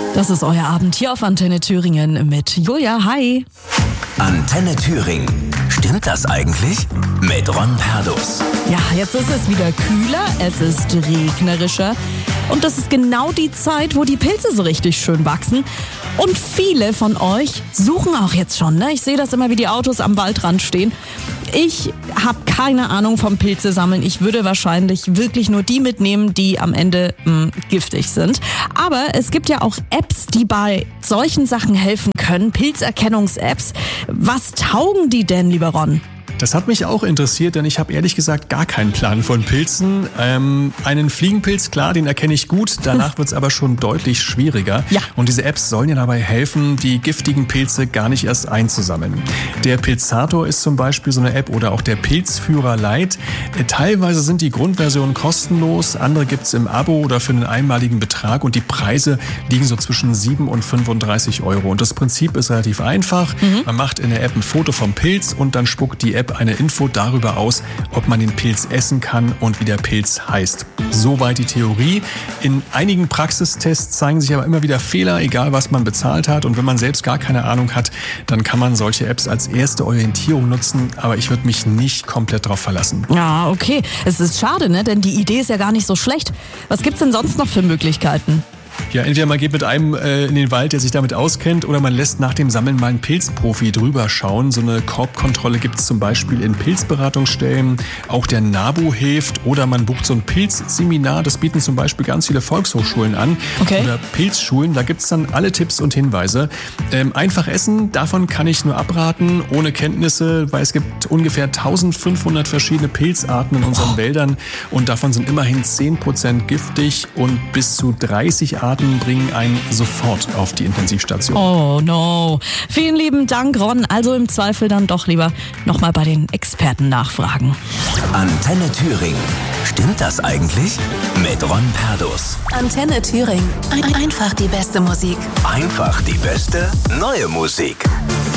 Das ist euer Abend hier auf Antenne Thüringen mit Julia. Hi. Antenne Thüringen. Stimmt das eigentlich? Mit Ron Perdus. Ja, jetzt ist es wieder kühler, es ist regnerischer und das ist genau die Zeit, wo die Pilze so richtig schön wachsen. Und viele von euch suchen auch jetzt schon, ne? Ich sehe das immer, wie die Autos am Waldrand stehen. Ich habe keine Ahnung vom Pilze sammeln. Ich würde wahrscheinlich wirklich nur die mitnehmen, die am Ende giftig sind. Aber es gibt ja auch Apps, die bei solchen Sachen helfen können. Pilzerkennungs-Apps. Was taugen die denn, lieber Ron? Das hat mich auch interessiert, denn ich habe ehrlich gesagt gar keinen Plan von Pilzen. Einen Fliegenpilz, klar, den erkenne ich gut. Danach wird es aber schon deutlich schwieriger. Ja. Und diese Apps sollen ja dabei helfen, die giftigen Pilze gar nicht erst einzusammeln. Der Pilzator ist zum Beispiel so eine App oder auch der Pilzführer Lite. Teilweise sind die Grundversionen kostenlos, andere gibt es im Abo oder für einen einmaligen Betrag. Und die Preise liegen so zwischen 7 und 35 Euro. Und das Prinzip ist relativ einfach. Man macht in der App ein Foto vom Pilz und dann spuckt die App eine Info darüber aus, ob man den Pilz essen kann und wie der Pilz heißt. Soweit die Theorie. In einigen Praxistests zeigen sich aber immer wieder Fehler, egal was man bezahlt hat. Und wenn man selbst gar keine Ahnung hat, dann kann man solche Apps als erste Orientierung nutzen. Aber ich würde mich nicht komplett drauf verlassen. Ja, okay. Es ist schade, ne? Denn die Idee ist ja gar nicht so schlecht. Was gibt's denn sonst noch für Möglichkeiten? Ja, entweder man geht mit einem in den Wald, der sich damit auskennt, oder man lässt nach dem Sammeln mal einen Pilzprofi drüber schauen. So eine Korbkontrolle gibt es zum Beispiel in Pilzberatungsstellen. Auch der NABU hilft. Oder man bucht so ein Pilzseminar. Das bieten zum Beispiel ganz viele Volkshochschulen an. Okay. Oder Pilzschulen. Da gibt es dann alle Tipps und Hinweise. Einfach essen, davon kann ich nur abraten, ohne Kenntnisse, weil es gibt ungefähr 1500 verschiedene Pilzarten in unseren Wäldern. Und davon sind immerhin 10% giftig und bis zu 30 Arten bringen einen sofort auf die Intensivstation. Oh no. Vielen lieben Dank, Ron. Also im Zweifel dann doch lieber nochmal bei den Experten nachfragen. Antenne Thüringen. Stimmt das eigentlich? Mit Ron Perdus. Antenne Thüringen. Einfach die beste Musik. Einfach die beste neue Musik.